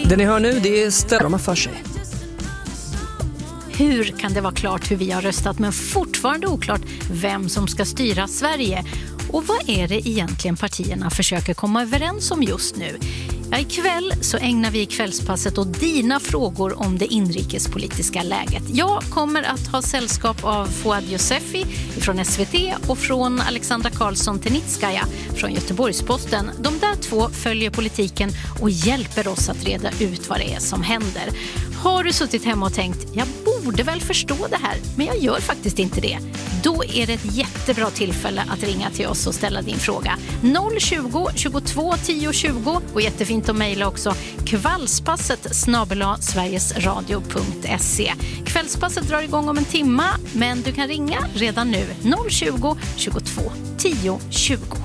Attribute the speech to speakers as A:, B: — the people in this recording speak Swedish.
A: Det ni hör nu, det är stämma för sig.
B: Hur kan det vara klart hur vi har röstat men fortfarande oklart vem som ska styra Sverige? Och vad är det egentligen partierna försöker komma överens om just nu? Ja, ikväll så ägnar vi kvällspasset åt dina frågor om det inrikespolitiska läget. Jag kommer att ha sällskap av Fouad Yousefi från SVT och från Alexandra Karlsson Tenitskaya från Göteborgs-Posten. De där två följer politiken och hjälper oss att reda ut vad det är som händer. Har du suttit hemma och tänkt, jag borde väl förstå det här, men jag gör faktiskt inte det. Då är det ett jättebra tillfälle att ringa till oss och ställa din fråga. 020 22 10 20 och jättefint att mejla också kvällspasset@sverigesradio.se. Kvällspasset drar igång om en timma, men du kan ringa redan nu 020 22 10 20.